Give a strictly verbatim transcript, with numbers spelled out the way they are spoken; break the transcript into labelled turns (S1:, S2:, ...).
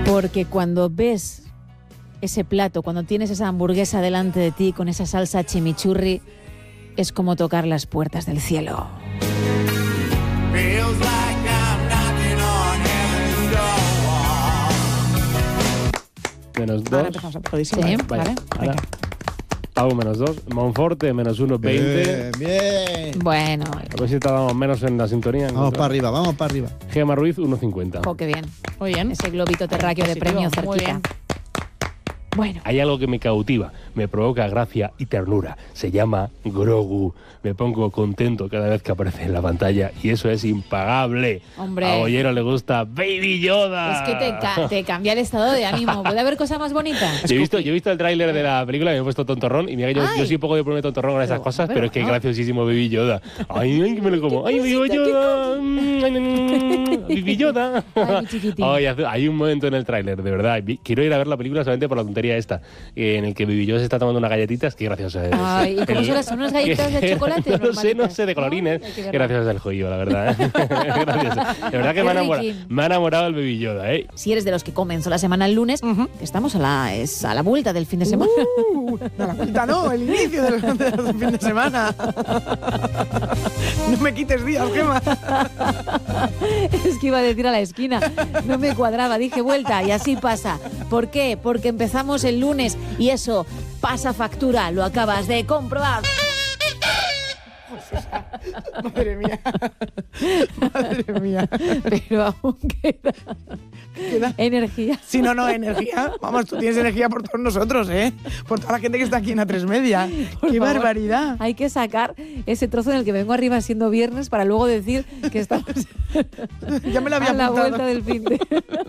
S1: Porque cuando ves ese plato, cuando tienes esa hamburguesa delante de ti con esa salsa chimichurri, es como tocar las puertas del cielo.
S2: Menos dos.
S3: Ahora empezamos a jodísimo.
S1: Sí,
S2: Vale,
S1: vale.
S2: ahora.
S1: Venga.
S2: Pau menos dos. Monforte menos uno, veinte.
S4: Bien, bien.
S1: Bueno,
S2: A ver si tardamos menos en la sintonía.
S4: Vamos para arriba, vamos para arriba.
S2: Gema Ruiz, uno cincuenta.
S1: oh, qué bien.
S3: Muy bien.
S1: Ese globito terráqueo de
S3: Positivo,
S1: premio
S3: muy
S1: cerquita.
S3: bien.
S1: Bueno,
S2: Hay algo que me cautiva, me provoca gracia y ternura. Se llama Grogu. Me pongo contento cada vez que aparece en la pantalla y eso es impagable.
S1: Hombre.
S2: A Bollero le gusta Baby Yoda.
S1: es que te, ca- te cambia el estado de ánimo. ¿Puede haber cosa más bonita?
S2: Yo he, visto, yo he visto el tráiler de la película y me he puesto tontorrón. Y mira que yo,
S1: Ay.
S2: yo soy un poco de ponerme tontorrón con esas
S1: Pero,
S2: cosas,
S1: pero
S2: pero es que es
S1: bueno.
S2: graciosísimo Baby Yoda. Ay, ay, que me lo como. Ay, Baby
S1: cosita, qué
S2: Yoda. Mm, ay, mm, Baby Yoda.
S1: Ay, mi chiquitín.
S2: Ay, hace- hay un momento en el tráiler, de verdad. vi- Quiero ir a ver la película solamente por la tontería esta, eh, en el que Baby Yoda se está tomando unas galletitas. Qué gracioso es.
S1: Ay, ¿y cómo
S2: El-
S1: son las- son unas galletas de chocolate
S2: No sé, no
S1: normalitas?
S2: sé, de colorines.
S1: Ay, hay que verlo.
S2: Qué gracioso es el joyo, la verdad. ¿eh? Gracioso. De verdad que me ha,
S1: Qué
S2: enamorado,
S1: riquín.
S2: me ha enamorado el Baby Yoda, ¿eh?
S1: Si eres de los que comenzó la semana el lunes, estamos a la, es a la vuelta del fin de semana.
S3: Uh, no, la vuelta no, el inicio del, del fin de semana. No me quites días, Gema.
S1: Es que iba a decir a la esquina, no me cuadraba, dije vuelta y así pasa. ¿Por qué? Porque empezamos el lunes y eso pasa factura, lo acabas de comprobar.
S3: Madre mía. Madre mía.
S1: Pero aún queda,
S3: Queda-
S1: energía.
S3: Si no, no, energía. Vamos, tú tienes energía por todos nosotros, ¿eh? Por toda la gente que está aquí en A tres Media.
S1: Por
S3: ¡Qué
S1: favor.
S3: barbaridad!
S1: Hay que sacar ese trozo en el que vengo arriba siendo viernes para luego decir que estamos
S3: Ya me lo había
S1: a la
S3: apuntado.
S1: vuelta del fin de...